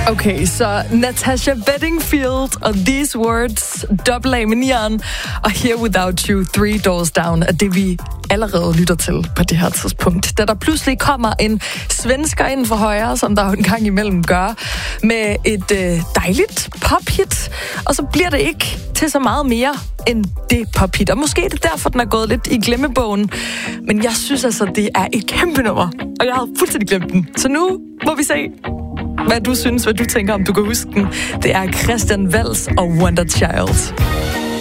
Okay, så Natasha Bedingfield og These Words, dobbelt A med nieren, og Here Without You, Three Doors Down, er det, vi allerede lytter til på det her tidspunkt. Da der pludselig kommer en svensker inden for højre, som der jo en gang imellem gør, med et dejligt pophit, og så bliver det ikke til så meget mere end det pophit. Og måske er det derfor, den er gået lidt i glemmebogen. Men jeg synes altså, det er et kæmpe nummer, og jeg havde fuldstændig glemt den. Så nu må vi se, hvad du synes, hvad du tænker, om du kan huske den. Det er Christian Waltz og Wonder Child.